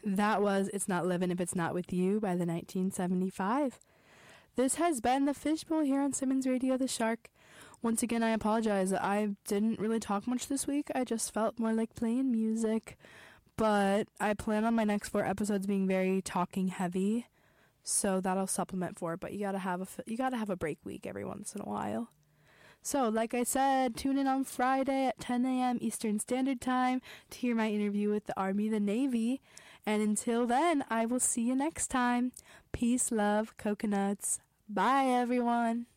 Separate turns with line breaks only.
That was It's Not Living If It's Not With You by the 1975. This has been the Fishbowl here on Simmons Radio The Shark. Once again, I apologize. I didn't really talk much this week. I just felt more like playing music. But I plan on my next 4 episodes being very talking heavy. So that'll supplement for it. But you gotta have a break week every once in a while. So, like I said, tune in on Friday at 10 a.m. Eastern Standard Time to hear my interview with the Army, the Navy. And until then, I will see you next time. Peace, love, coconuts. Bye, everyone.